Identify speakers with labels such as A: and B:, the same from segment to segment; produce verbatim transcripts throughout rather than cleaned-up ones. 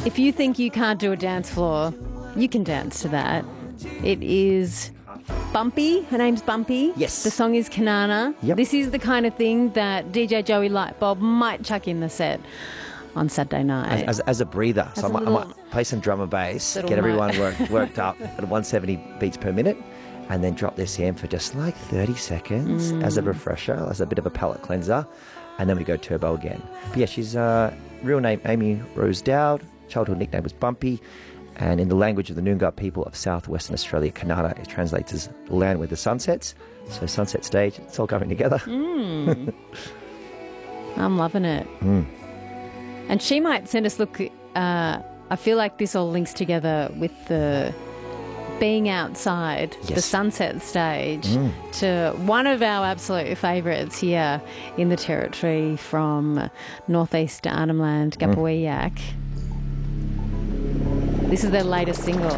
A: If you think you can't do a dance floor, you can dance to that. It is Bumpy. Her name's Bumpy.
B: Yes.
A: The song is Kanana.
B: Yep.
A: This is the kind of thing that D J Joey Lightbulb might chuck in the set on Saturday night.
B: As, as, as a breather.
A: As
B: so I
A: a
B: might,
A: little-
B: I might play some drum and bass,
A: little
B: get everyone
A: note.
B: worked, worked up at one seventy beats per minute, and then drop this in for just like thirty seconds
A: Mm.
B: as a refresher, as a bit of a palate cleanser, and then we go turbo again. But yeah, she's uh, real name Amy Rose Dowd, childhood nickname was Bumpy, and in the language of the Noongar people of southwestern Australia, Kanata, it translates as land where the sun sets. So sunset stage, it's all coming together.
A: Mm. I'm loving it.
B: Mm.
A: And she might send us, look, uh, I feel like this all links together with the being outside, the
B: Yes.
A: sunset stage,
B: Mm.
A: to one of our absolute favourites here in the Territory from northeast Arnhem Land, Gapawiyak. This is their latest single.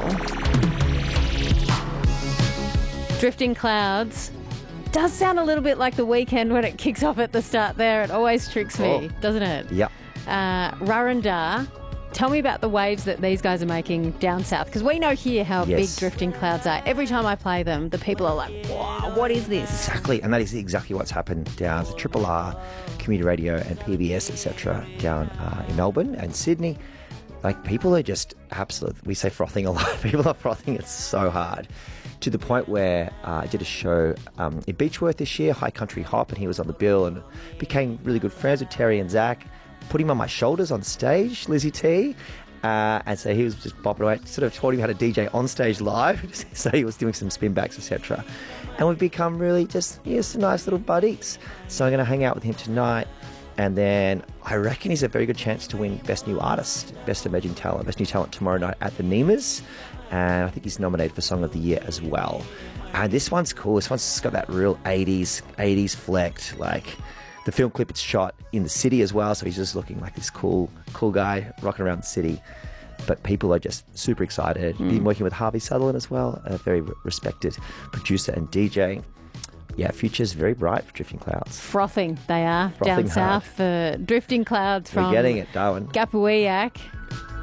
A: Drifting Clouds. Does sound a little bit like The Weeknd when it kicks off at the start there. It always tricks me,
B: Oh.
A: doesn't it?
B: Yep.
A: Uh, Raranda. Tell me about the waves that these guys are making down south, because we know here how
B: Yes.
A: big Drifting Clouds are. Every time I play them, the people are like, "Wow, what is this?"
B: Exactly, and that is exactly what's happened down to Triple R, Community Radio, and P B S, et cetera, down uh, in Melbourne and Sydney. Like, people are just absolute. We say frothing a lot. People are frothing it so hard, to the point where uh, I did a show um, in Beechworth this year, High Country Hop, and he was on the bill, and became really good friends with Terry and Zach. Put him on my shoulders on stage, Lizzie T. Uh, and so he was just bopping away. Sort of taught him how to D J on stage live. So he was doing some spin backs, et cetera. And we've become really just, yeah, some nice little buddies. So I'm going to hang out with him tonight. And then I reckon he's a very good chance to win Best New Artist, Best Emerging Talent, Best New Talent tomorrow night at the Nemas. And I think he's nominated for Song of the Year as well. And this one's cool. This one's got that real eighties, eighties flecked, like... The film clip, it's shot in the city as well, so he's just looking like this cool, cool guy rocking around the city. But people are just super excited.
A: Mm.
B: Been working with Harvey Sutherland as well, a very respected producer and D J. Yeah, future's very bright for Drifting Clouds.
A: Frothing they are
B: Frothing
A: down south for Drifting Clouds from
B: We're getting it, Darwin.
A: Gapawiyak.